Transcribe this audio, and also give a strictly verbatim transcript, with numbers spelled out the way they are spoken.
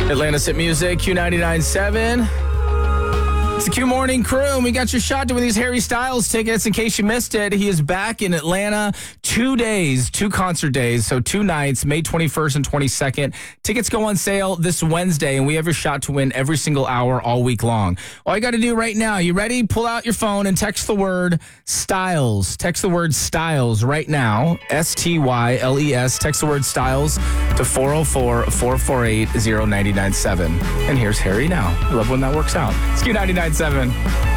Atlantis Hit Music, Q ninety-nine point seven. It's the Q Morning Crew, and we got your shot to win these Harry Styles tickets. In case you missed it, he is back in Atlanta. Two days, two concert days, so two nights, May twenty-first and twenty-second. Tickets go on sale this Wednesday, and we have your shot to win every single hour all week long. All you got to do right now, you ready? Pull out your phone and text the word Styles. Text the word Styles right now, S T Y L E S. Text the word Styles to four oh four, four four eight, oh nine nine seven. And here's Harry now. I love when that works out. It's Q ninety-nine point seven.